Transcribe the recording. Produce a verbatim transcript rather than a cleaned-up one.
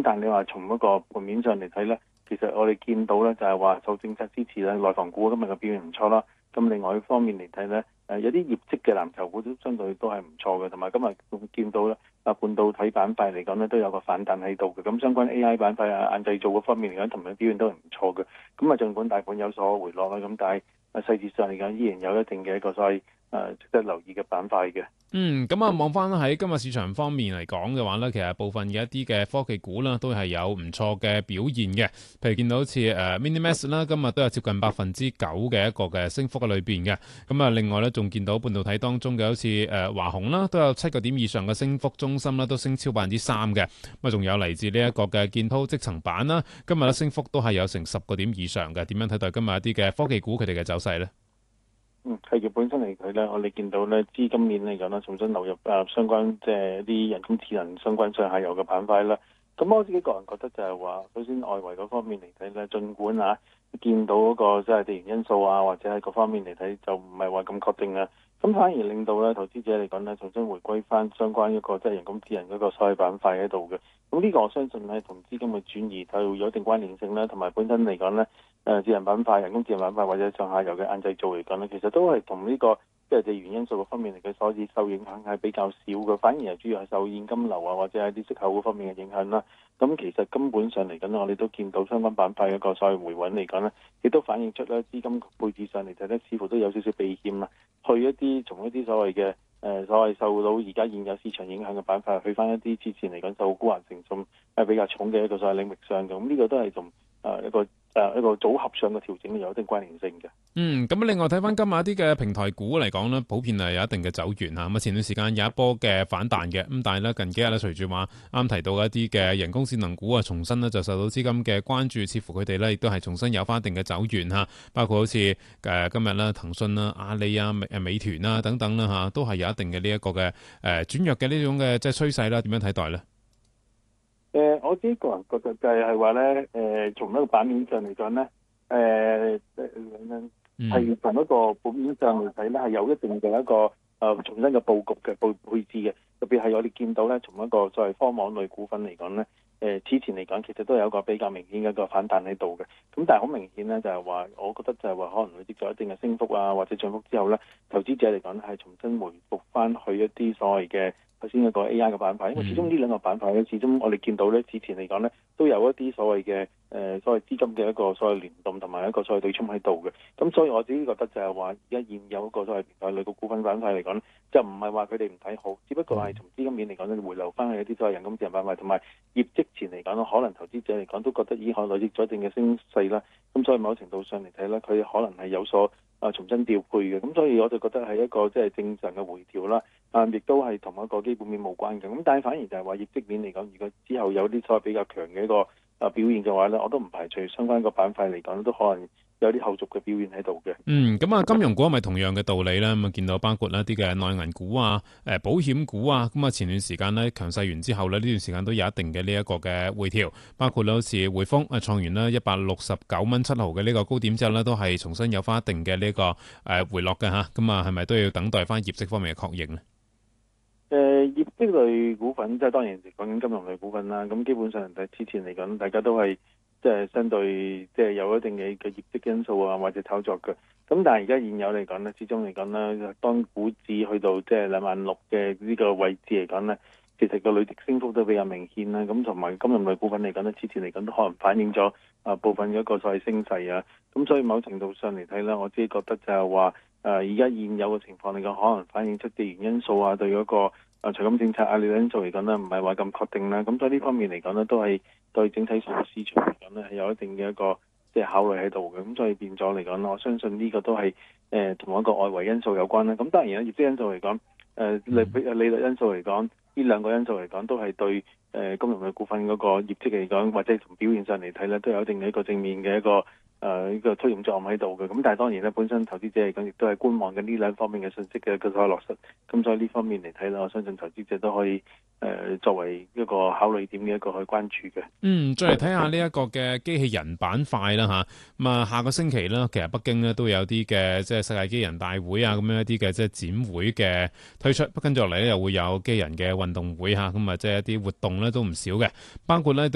但係你話從一個盤面上嚟睇咧，其實我哋見到咧就係話受政策支持咧，內房股今日嘅表現唔錯啦。咁另外一方面嚟睇咧，誒有啲業績嘅藍籌股都相對都係唔錯嘅，同埋今日仲見到咧啊半導體板塊嚟講咧都有個反彈喺度嘅。咁相關 A I 板塊啊、硬製造嗰方面嚟講，同埋表現都係唔錯嘅。咁啊，儘管大盤有所回落啦，咁但係啊細節上嚟講，依然有一定嘅一個所謂誒值得留意嘅板塊嘅。 嗯，咁啊，望翻喺今日市場方面嚟講嘅話呢，其實部分嘅一啲嘅科技股啦，都係有唔錯嘅表現嘅。譬如見到好似誒 Minimax 啦，今日都有接近百分之九嘅一個嘅升幅喺裏邊嘅。咁啊，另外呢，仲見到半導體當中嘅好似誒華虹啦，都有七個點以上嘅升幅，中芯啦都升超百分之三嘅。咁啊，仲有嚟自呢一個嘅建滔積層板啦，今日咧升幅都係有成十個點以上嘅。點樣睇待今日一啲嘅科技股佢哋嘅走勢呢？ 嗯，企業本身嚟睇咧，我哋見到咧資金面嚟講咧，重新流入啊相關即係啲人工智能相關上下游嘅板塊啦。咁我自己個人覺得就係話，首先外圍嗰方面嚟睇咧，儘管啊見到嗰個即係地緣因素啊，或者係各方面嚟睇就唔係話咁確定啊。咁反而令到咧投資者嚟講咧，重新回歸翻相關一個即係人工智能嗰個所謂板塊喺度嘅。咁呢個我相信咧同資金嘅轉移就有一定關聯性啦，同埋本身嚟講咧。誒智能板塊、人工智能板塊或者上下游嘅硬製造嚟講咧，其實都係同呢個即係地緣因素嘅方面嚟嘅，所以受影響係比較少嘅，反而係主要係受現金流啊或者係啲息口嗰方面嘅影響啦。咁其實根本上嚟緊，我哋都見到相關板塊一個所謂回穩嚟講咧，亦都反映出咧資金配置上嚟睇咧，似乎都有少少避險啦，去一啲從一啲所謂嘅誒、呃、所謂受到而家現有市場影響嘅板塊，去翻一啲之前嚟講受沽壓成重係比較重嘅一個所謂領域上嘅。咁呢個都係同誒一個。誒一個組合上嘅調整有一定關聯性嘅。 嗯，咁另外睇翻今日一啲嘅平台股嚟講呢，普遍係有一定嘅走遠嚇。咁啊前段時間有一波嘅反彈嘅，咁但係呢，近幾日呢，隨住話啱提到一啲嘅人工智能股啊，重新呢就受到資金嘅關注，似乎佢哋呢亦都係重新有翻一定嘅走遠嚇。包括好似誒今日啦，騰訊啦、阿里啊、美美團啊等等啦嚇，都係有一定嘅呢一個嘅誒轉弱嘅呢種嘅即係趨勢啦。點樣睇待呢？ 誒、呃，我自己個人覺得就係話咧，誒、呃，從一個版面上嚟講咧，誒、呃，係從一個盤面上嚟睇咧，係有一定嘅一個誒、呃、重新嘅佈局嘅配配置嘅，特別係我哋見到咧，從一個作為科網類股份嚟講咧，誒、呃，此前嚟講其實都有一個比較明顯嘅一個反彈喺度嘅，咁但係好明顯咧，就係話，我覺得就係話可能累積咗一定嘅升幅啊，或者漲幅之後咧，投資者嚟講係重新回復翻去一啲所謂嘅。頭先一個 A I 嘅板塊，因為始終呢兩個板塊咧，始終我哋見到咧，之前嚟講咧，都有一啲所謂嘅誒、呃、所謂資金嘅一個所謂聯動同埋一個所謂對沖喺度嘅。咁所以我自己覺得就係話，而家現有一個所謂平台類嘅股份板塊嚟講，就唔係話佢哋唔睇好，只不過係從資金面嚟講咧，回流翻去一啲所謂人工智能板塊，同埋業績前嚟講咧，可能投資者嚟講都覺得已經可累積咗一定嘅升勢啦。咁所以某程度上嚟睇咧，佢可能係有所啊重新調配嘅。咁所以我就覺得係一個即係正常嘅回調啦。啊，亦都係同一個基本面無關嘅，咁但係反而就係話業績面嚟講，如果之後有啲所謂比較強嘅一個啊表現嘅話咧，我都唔排除相關個板塊嚟講都可能有啲後續嘅表現喺度嘅。 嗯，咁啊，金融股係咪同樣嘅道理咧？咁啊，見到包括一啲嘅內銀股啊、誒保險股啊，咁啊前段時間咧強勢完之後咧，呢段時間都有一定嘅呢一個嘅回調，包括好似匯豐啊創完啦一百六十九蚊七毫嘅呢個高點之後咧，都係重新有翻一定嘅呢個誒回落嘅嚇。咁啊，係咪都要等待翻業績方面嘅確認咧？ 誒、呃、業績類股份即係當然講緊金融類股份啦，咁基本上之前嚟講，大家都係即係相對即係有一定嘅嘅業績因素啊，或者炒作嘅。咁但係而家現有嚟講咧，始終嚟講咧，當股指去到即係兩萬六嘅呢個位置嚟講咧，其實個累積升幅都比較明顯啦。咁同埋金融類股份嚟講咧，之前嚟講都可能反映咗啊部分嘅一個所謂升勢啊。咁所以某程度上嚟睇咧，我自己覺得就係話。誒而家現有嘅情況嚟講，可能反映出地緣因素啊，對嗰個誒財金政策壓力因素嚟講咧，唔係話咁確定啦。咁所以呢方面嚟講咧，都係對整體上嘅市場嚟講咧，係有一定嘅一個即係考慮喺度嘅。咁所以變咗嚟講，我相信呢個都係誒同一個外圍因素有關啦。咁當然啦，業績因素嚟講，誒利利率因素嚟講，呢兩個因素嚟講都係對誒金融嘅股份嗰個業績嚟講，或者從表現上嚟睇咧，都有一定嘅一個正面嘅一個。誒、呃、呢、這個推動作用喺度嘅，咁但係當然咧，本身投資者嚟講，亦都係觀望緊呢兩方面嘅信息嘅個所落實。咁所以呢方面嚟睇咧，我相信投資者都可以誒、呃、作為一個考慮點嘅一個去關注嘅。 嗯，再嚟睇下呢一個嘅機器人板塊啦嚇。咁啊，下個星期啦，其實北京咧都有啲嘅即係世界機器人大會啊，咁樣一啲嘅即係展會嘅推出。跟住落嚟咧，又會有機器人嘅運動會嚇，咁啊即係一啲活動咧都唔少嘅，包括咧。